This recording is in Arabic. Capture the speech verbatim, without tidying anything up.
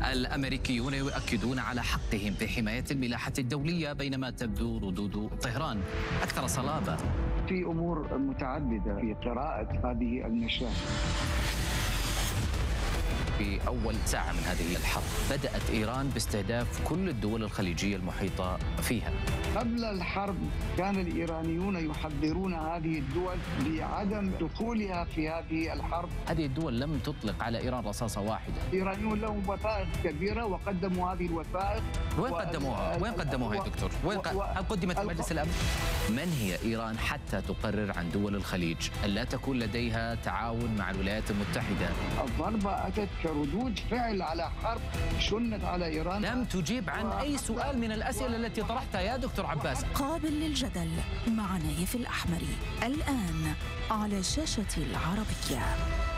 الأمريكيون يؤكدون على حقهم في حماية الملاحة الدولية، بينما تبدو ردود طهران أكثر صلابة. في أمور متعددة في قراءة هذه النشاة. في أول ساعة من هذه الحرب بدأت إيران باستهداف كل الدول الخليجية المحيطة فيها. قبل الحرب كان الإيرانيون يحذرون هذه الدول بعدم دخولها في هذه الحرب. هذه الدول لم تطلق على إيران رصاصة واحدة. الإيرانيون لهم وثائق كبيرة وقدموا هذه الوثائق. وين قدموها؟ وين قدموها يا دكتور؟ وين ق... هل قدمت لمجلس الأمن؟ من هي إيران حتى تقرر عن دول الخليج أن لا تكون لديها تعاون مع الولايات المتحدة؟ الضربة أتت كردود فعل على حرب شنت على إيران. لم تجيب عن أي سؤال من الأسئلة التي طرحتها يا دكتور عباس. قابل للجدل مع نايف الأحمري الآن على شاشة العربية.